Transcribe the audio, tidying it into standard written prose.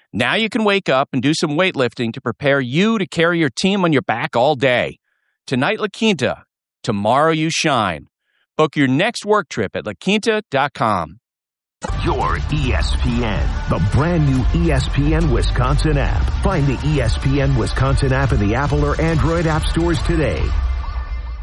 Now you can wake up and do some weightlifting to prepare you to carry your team on your back all day. Tonight, La Quinta. Tomorrow, you shine. Book your next work trip at laquinta.com. Your ESPN, the brand new ESPN Wisconsin app. Find the ESPN Wisconsin app in the Apple or Android app stores today.